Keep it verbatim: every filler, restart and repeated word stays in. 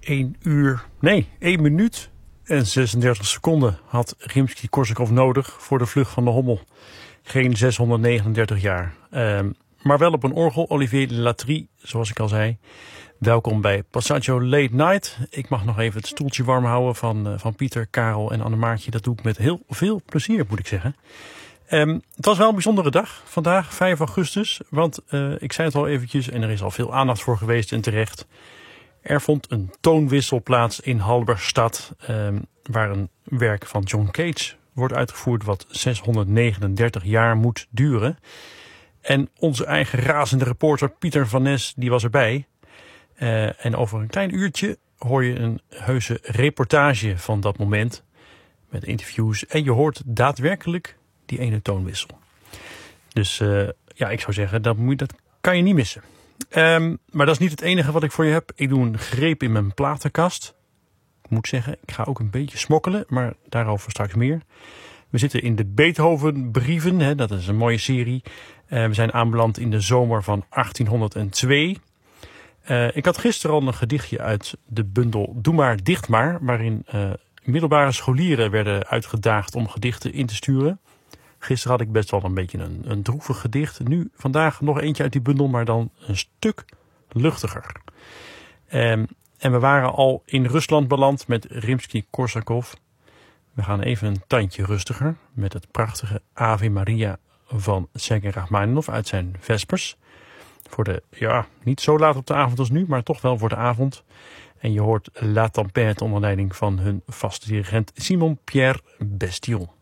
één uur, nee, één minuut en zesendertig seconden had Rimsky-Korsakov nodig voor de vlucht van de Hommel. Geen zeshonderdnegenendertig jaar. Uh, maar wel op een orgel, Olivier Latrie, zoals ik al zei. Welkom bij Passaggio Late Night. Ik mag nog even het stoeltje warm houden van, uh, van Pieter, Karel en Annemaartje. Dat doe ik met heel veel plezier, moet ik zeggen. Um, het was wel een bijzondere dag vandaag, vijf augustus. Want uh, ik zei het al eventjes en er is al veel aandacht voor geweest en terecht. Er vond een toonwissel plaats in Halberstad, um, waar een werk van John Cage wordt uitgevoerd wat zeshonderdnegenendertig jaar moet duren. En onze eigen razende reporter Pieter van Nes, die was erbij. Uh, en over een klein uurtje hoor je een heuse reportage van dat moment. Met interviews en je hoort daadwerkelijk die ene toonwissel. Dus uh, ja, ik zou zeggen, dat, moet, dat kan je niet missen. Um, maar dat is niet het enige wat ik voor je heb. Ik doe een greep in mijn platenkast. Ik moet zeggen, ik ga ook een beetje smokkelen, maar daarover straks meer. We zitten in de Beethoven-brieven, hè, dat is een mooie serie. Uh, we zijn aanbeland in de zomer van achttienhonderdtwee. Uh, ik had gisteren al een gedichtje uit de bundel Doe maar, dicht maar, waarin uh, middelbare scholieren werden uitgedaagd om gedichten in te sturen. Gisteren had ik best wel een beetje een, een droevig gedicht. Nu, vandaag nog eentje uit die bundel, maar dan een stuk luchtiger. Um, en we waren al in Rusland beland met Rimsky-Korsakov. We gaan even een tandje rustiger met het prachtige Ave Maria van Sergei Rachmaninov uit zijn Vespers. Voor de, ja, niet zo laat op de avond als nu, maar toch wel voor de avond. En je hoort La Tempête onder leiding van hun vaste dirigent Simon-Pierre Bestion.